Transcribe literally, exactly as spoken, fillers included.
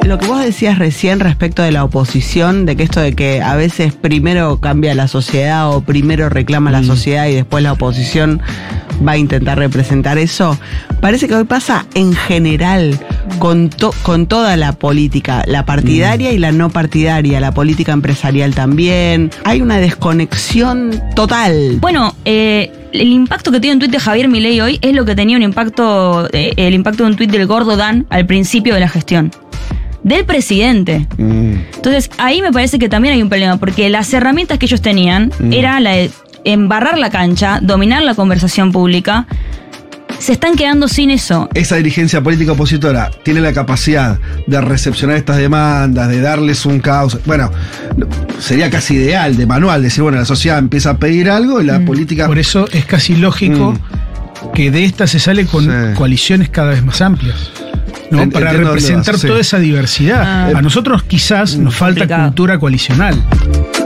Lo que vos decías recién respecto de la oposición, de que esto de que a veces primero cambia la sociedad o primero reclama la sociedad y después la oposición va a intentar representar eso, parece que hoy pasa en general con, to, con toda la política, la partidaria mm. y la no partidaria, la política empresarial también. Hay una desconexión total. Bueno, eh, el impacto que tiene un tuit de Javier Milei hoy es lo que tenía un impacto, eh, el impacto de un tuit del gordo Dan al principio de la gestión del presidente. Mm. Entonces, ahí me parece que también hay un problema, porque las herramientas que ellos tenían mm. era la de embarrar la cancha, dominar la conversación pública. Se están quedando sin eso. Esa dirigencia política opositora tiene la capacidad de recepcionar estas demandas, de darles un caos. Bueno, sería casi ideal, de manual, decir, bueno, la sociedad empieza a pedir algo y la mm. política... Por eso es casi lógico mm. que de esta se sale con sí. coaliciones cada vez más amplias, ¿no? En, para representar vas, sí. toda esa diversidad. Ah. A nosotros quizás mm, nos falta complicado. Cultura coalicional.